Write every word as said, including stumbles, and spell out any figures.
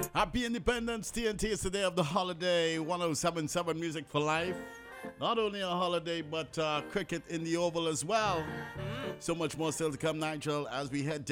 Happy Independence Day, and it's the day of the holiday. one oh seven point seven Music for Life. Not only a holiday, but uh, cricket in the Oval as well. So much more still to come, Nigel, as we head